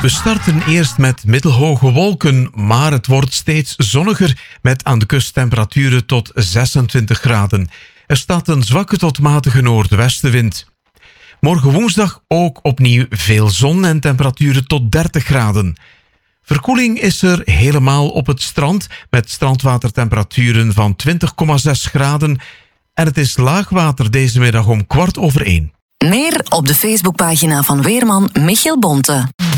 We starten eerst met middelhoge wolken, maar het wordt steeds zonniger met aan de kust temperaturen tot 26 graden. Er staat een zwakke tot matige noordwestenwind. Morgen woensdag ook opnieuw veel zon en temperaturen tot 30 graden. Verkoeling is er helemaal op het strand met strandwatertemperaturen van 20,6 graden en het is laagwater deze middag om 1:15. Meer op de Facebookpagina van weerman Michiel Bonte.